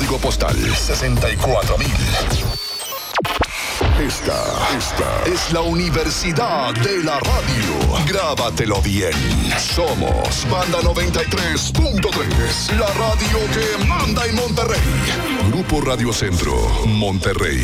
Código postal 64,000. Esta es la Universidad de la Radio. Grábatelo bien. Somos Banda 93.3, la radio que manda en Monterrey. Grupo Radio Centro, Monterrey.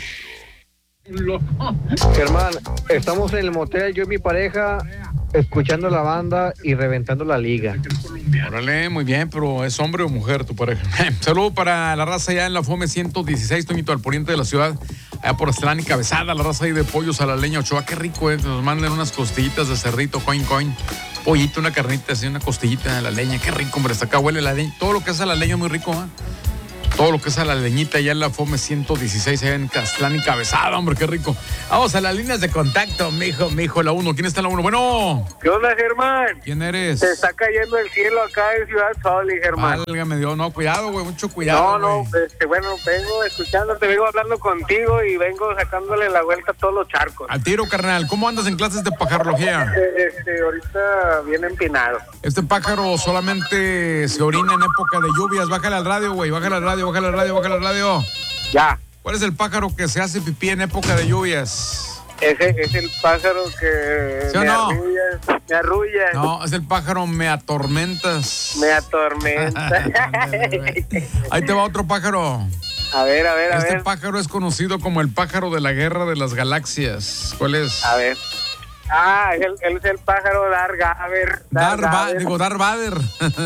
Germán, estamos en el motel, yo y mi pareja, escuchando la banda y reventando la liga. Órale, muy bien, pero ¿es hombre o mujer tu pareja? Saludo para la raza allá en la FOME 116, Toñito, al poniente de la ciudad, allá por Aztlán y Cabezada, la raza ahí de pollos a la leña Ochoa. Qué rico, nos mandan unas costillitas de cerrito, coin, pollito, una carnita así, una costillita a la leña. Qué rico, hombre, hasta acá huele la leña. Todo lo que es a la leña es muy rico, ¿eh? Todo lo que es a la leñita allá en la FOME 116, allá en Aztlán y Cabezada, hombre, qué rico. Vamos a las líneas de contacto, mijo, la 1. ¿Quién está en la 1? Bueno. ¿Qué onda, Germán? ¿Quién eres? Se está cayendo el cielo acá en Ciudad Soli, Germán. Válgame Dios, no, cuidado, güey, mucho cuidado. No, bueno, vengo escuchándote, vengo hablando contigo y vengo sacándole la vuelta a todos los charcos. Al tiro, carnal. ¿Cómo andas en clases de pajarología? Ahorita bien empinado. Este pájaro solamente se orina en época de lluvias. Bájale al radio, güey, bájale al radio. Ya. ¿Cuál es el pájaro que se hace pipí en época de lluvias? Ese es el pájaro que ¿Sí o no? me arrulla. No, es el pájaro me atormentas. Me atormenta. Ahí te va otro pájaro. A ver. Este pájaro es conocido como el pájaro de la guerra de las galaxias. ¿Cuál es? A ver. Él es el pájaro Darth Vader.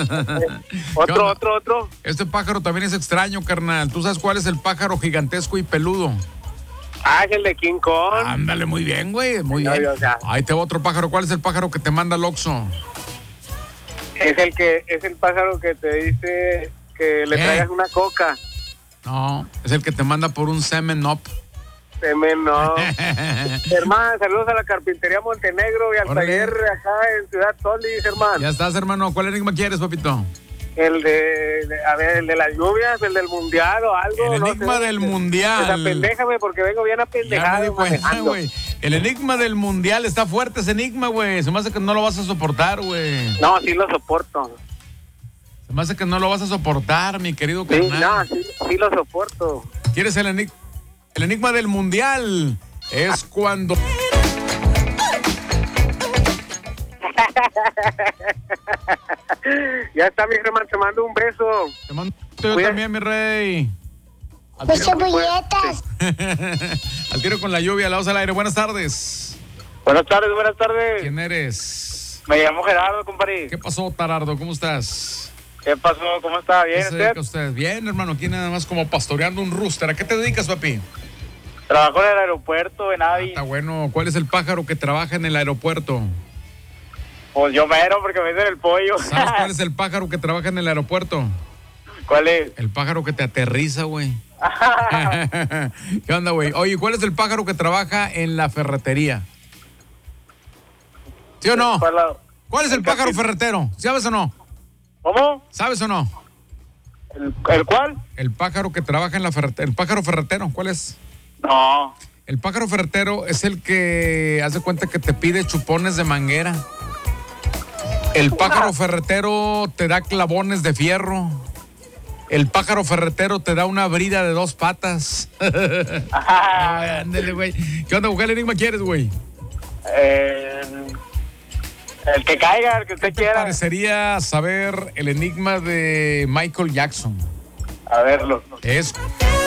Otro. Este pájaro también es extraño, carnal. ¿Tú sabes cuál es el pájaro gigantesco y peludo? Es el de King Kong. Ándale, muy bien, güey, muy bien. Ahí te va otro pájaro. ¿Cuál es el pájaro que te manda al Oxxo? Es el pájaro que te dice que le traigas una coca. No, es el que te manda por un semen up. No. Hermano, saludos a la Carpintería Montenegro y al taller acá en Ciudad Solís, hermano. Ya estás, hermano. ¿Cuál enigma quieres, papito? El de las lluvias, el del mundial o algo. El enigma del mundial. Pues apendéjame porque vengo bien apendejado. Güey. El enigma del mundial está fuerte, ese enigma, güey. Se me hace que no lo vas a soportar, güey. No, sí lo soporto. Se me hace que no lo vas a soportar, mi querido carnal. Sí lo soporto. ¿Quieres el enigma? El enigma del mundial es cuando... Ya está, mi hermano, te mando un beso. Te mando yo también, mi rey. Muchas bulletas. Al tiro con la lluvia, la voz al aire. Buenas tardes. Buenas tardes. ¿Quién eres? Me llamo Gerardo, compadre. ¿Qué pasó, Tarardo? ¿Cómo estás? ¿Qué pasó? ¿Cómo está? ¿Bien usted? Bien, hermano. Aquí nada más como pastoreando un rooster. ¿A qué te dedicas, papi? Trabajo en el aeropuerto, en Avi. Está bueno. ¿Cuál es el pájaro que trabaja en el aeropuerto? Pues yo mero, porque me dicen el pollo. ¿Sabes cuál es el pájaro que trabaja en el aeropuerto? ¿Cuál es? El pájaro que te aterriza, güey. ¿Qué onda, güey? Oye, ¿cuál es el pájaro que trabaja en la ferretería? ¿Sí o no? ¿Cuál es el pájaro ferretero? ¿Sabes o no? ¿Cómo? ¿Sabes o no? ¿El cuál? El pájaro que trabaja en la ferretería. ¿El pájaro ferretero? ¿Cuál es? No. El pájaro ferretero es el que hace cuenta que te pide chupones de manguera. El pájaro ferretero te da clavones de fierro. El pájaro ferretero te da una brida de 2 patas. Ándale, güey. ¿Qué onda? ¿Qué enigma quieres, güey? El que caiga, el que usted quiera. Me parecería saber el enigma de Michael Jackson. A verlo. Es